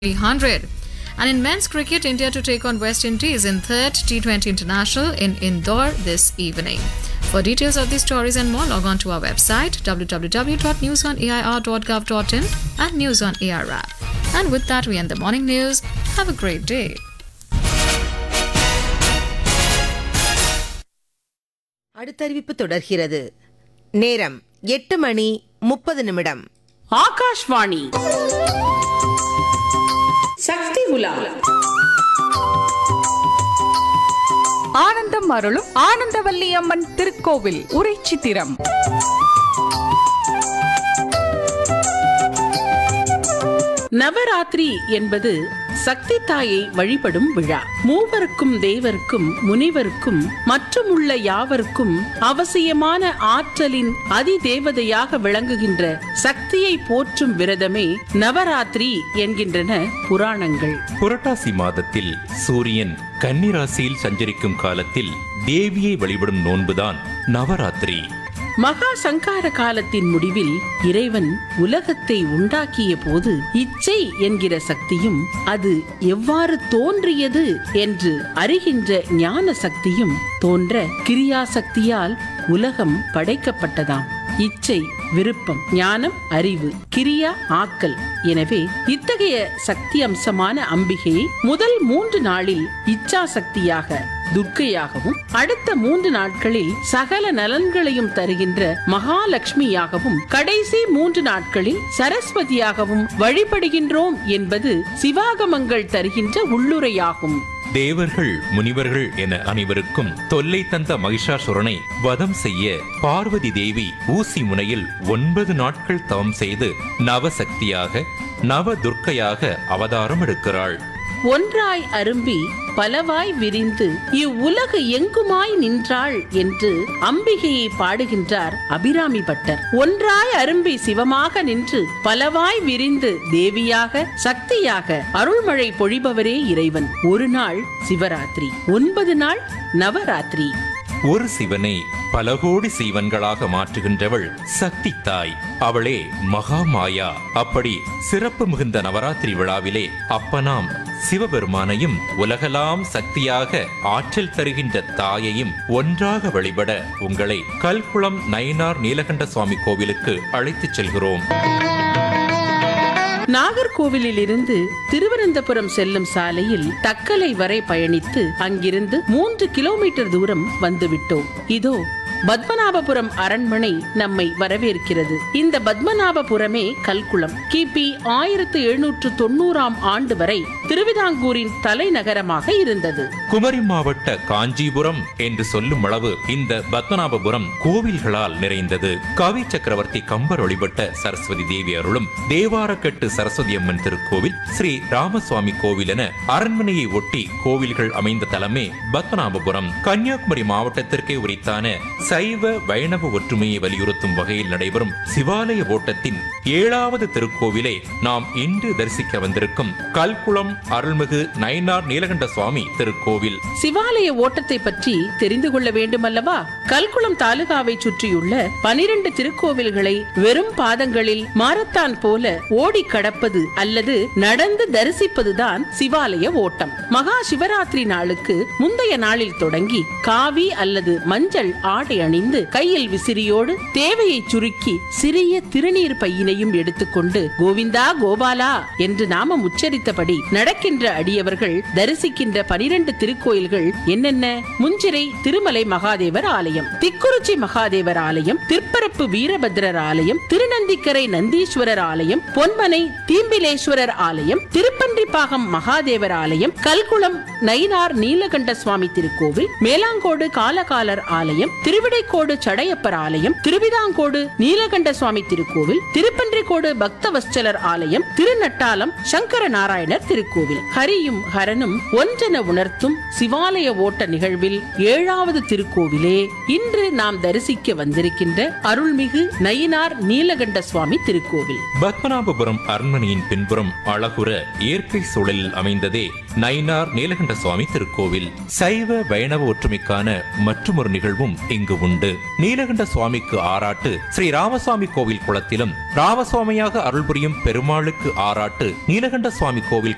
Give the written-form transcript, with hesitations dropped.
300. And in men's cricket, India to take on West Indies in third T20 International in Indore this evening. For details of these stories and more, log on to our website www.newsonair.gov.in and News on AR app. And with that, we end the morning news. Have a great day. அடுத்தறிவிப்பு தொடர்கிறது. நேரம் 8:30 ஆகாஷ்வாணி சக்தி உலா ஆனந்தம் அருளும் ஆனந்தவல்லி அம்மன் திருக்கோவில் உரைச்சித்திரம். நவராத்திரி என்பது சக்தி தாயை வழிபடும் விழா. மூவருக்கும் தேவருக்கும் முனிவருக்கும் மற்றும் உள்ள யாவருக்கும் அவசியமான ஆற்றலின் அதிதேவதையாக விளங்குகின்ற சக்தியை போற்றும் விரதமே நவராத்திரி என்கின்றன புராணங்கள். புரட்டாசி மாதத்தில் சூரியன் கன்னிராசியில் சஞ்சரிக்கும் காலத்தில் தேவியை வழிபடும் நோன்புதான் நவராத்திரி. மகா சங்கார காலத்தின் முடிவில் இறைவன் உலகத்தை உண்டாக்கிய போது இச்சை என்கிற சக்தியும் அது எவ்வாறு தோன்றியது என்று அறிகின்ற ஞான சக்தியும் தோன்ற கிரியா சக்தியால் உலகம் படைக்கப்பட்டதாம். இச்சை விருப்பம், ஞானம் அறிவு, கிரியா ஆக்கல். எனவே இத்தகைய சக்தி அம்சமான அம்பிகையை முதல் 3 நாளில் இச்சா சக்தியாக துர்க்கையாகவும், அடுத்த 3 நாட்களில் சகல நலன்களையும் தருகின்ற மகாலட்சுமியாகவும், கடைசி 3 நாட்களில் சரஸ்வதியாகவும் வழிபடுகின்றோம் என்பது சிவாகமங்கள் தருகின்ற உள்ளுரையாகும். தேவர்கள் முனிவர்கள் என அனைவருக்கும் தொல்லை தந்த மகிஷாசுரனை வதம் செய்ய பார்வதி தேவி ஊசி முனையில் 9 நாட்கள் தவம் செய்து நவசக்தியாக நவதுர்க்கையாக அவதாரம் எடுக்கிறாள். ஒன்றாய் அரும்பி பலவாய் விரிந்து இவ்வுலகு எங்குமாய் நின்றாள் என்று அம்பிகையை பாடுகின்றார் அபிராமி பட்டர். ஒன்றாய் அரும்பி சிவமாக நின்று பலவாய் விரிந்து தேவியாக சக்தியாக அருள்மழை பொழிபவரே இறைவன். ஒரு நாள் சிவராத்திரி, 9 நாள் நவராத்திரி. ஒரு சிவனை பல கோடி சீவன்களாக மாற்றுகின்றவள் சக்தி தாய். அவளே மகாமாயா. அப்படி சிறப்பு மிகுந்த நவராத்திரி விழாவிலே அப்பனாம் சிவபெருமானையும் உலகலாம் சக்தியாக ஆற்றல் தருகின்ற தாயையும் ஒன்றாக வழிபட உங்களை கல்குளம் நயினார் நீலகண்ட சுவாமி கோவிலுக்கு அழைத்துச் செல்கிறோம். நாகர்கோவிலில் இருந்து திருவனந்தபுரம் செல்லும் சாலையில் தக்கலை வரை பயணித்து அங்கிருந்து 3 கிலோமீட்டர் தூரம் வந்துவிட்டோம். இதோ பத்மநாபபுரம் அரண்மனை நம்மை வரவேற்கிறது. இந்த பத்மநாபபுரமே கல்குளம். கிபி 1790ஆம் ஆண்டு வரை திருவிதாங்கூரின் தலைநகரமாக இருந்தது. குமரி மாவட்ட காஞ்சிபுரம் என்று சொல்லும் அளவு இந்த பத்மநாபபுரம் கோவில்களால் நிறைந்தது. கவி சக்கரவர்த்தி கம்பர் வழிபட்ட சரஸ்வதி தேவி அருளும் தேவாரக்கட்டு சரஸ்வதி அம்மன் திருக்கோவில், ஸ்ரீ ராமசுவாமி கோவில் என அரண்மனையை ஒட்டி கோவில்கள் அமைந்த தலமே பத்மநாபபுரம். கன்னியாகுமரி மாவட்டத்திற்கே உரித்தான சைவ வைணவ ஒற்றுமையை வலியுறுத்தும் வகையில் நடைபெறும் சிவாலய ஓட்டத்தின் 7வது திருக்கோவிலை நாம் இன்று தரிசிக்க வந்திருக்கும் கல்குளம் அருள்மிகு நயினார் நீலகண்ட சுவாமி திருக்கோவில். சிவாலய ஓட்டத்தை பற்றி தெரிந்து கொள்ள வேண்டும் அல்லவா? கல்குளம் தாலுகாவை சுற்றியுள்ள 12 திருக்கோவில்களை வெறும் பாதங்களில் மாரத்தான் போல ஓடி கடப்பது அல்லது நடந்து தரிசிப்பதுதான் சிவாலய ஓட்டம். மகா சிவராத்திரி நாளுக்கு முந்தைய நாளில் தொடங்கி காவி அல்லது மஞ்சள் ஆடை அணிந்து கையில் விசிறியோடு தேவையை சுருக்கி சிறிய திருநீர் பையினையும் எடுத்துக்கொண்டு கோவிந்தா கோபாலா என்று நாமம் உச்சரித்தபடி நடக்கின்ற அடியவர்கள் தரிசிக்கின்ற 12 திருக்கோயில்கள் என்னென்ன? முஞ்சிரை திருமலை மகாதேவர் ஆலயம், திக்குறிச்சி மகாதேவர் ஆலயம், திருப்பரப்பு வீரபத்ரர் ஆலயம், திருநந்திக்கரை நந்தீஸ்வரர் ஆலயம், பொன்மனை தீம்பிலேஸ்வரர் ஆலயம், திருப்பன்றிப்பாகம் மகாதேவர் ஆலயம், கல்குளம் நயினார் நீலகண்ட சுவாமி திருக்கோவில், மேலாங்கோடு காலகாலர் ஆலயம், திருவிடைக்கோடு சடையப்பர் ஆலயம், திருவிதாங்கோடு நீலகண்ட சுவாமி திருக்கோவில், திருப்பன்றிக்கோடு பக்தவத்சலர் ஆலயம், திருநட்டாலம் சங்கர நாராயணர் திருக்கோவில். ஹரியும் ஹரனும் ஒன்றென உணர்த்தும் சிவாலய ஓட்ட நிகழ்வில் 7வது திருக்கோவிலே இன்று நாம் தரிசிக்க வந்திருக்கின்ற அருள்மிகு நயினார் நீலகண்ட சுவாமி திருக்கோவில். பத்மநாபபுரம் அரண்மனையின் பின்புறம் அழகுற இயற்கை சூழலில் அமைந்ததே நயினார் நீலகண்ட சுவாமி திருக்கோவில். சைவ வைணவ ஒற்றுமைக்கான மற்றொரு நிகழ்வும் இங்கு உண்டு. நீலகண்ட சுவாமிக்கு ஆராட்டு ஸ்ரீ ராமசுவாமி கோவில் குளத்திலும், ராமசுவாமியாக அருள் புரியும் பெருமாளுக்கு ஆராட்டு நீலகண்ட சுவாமி கோவில்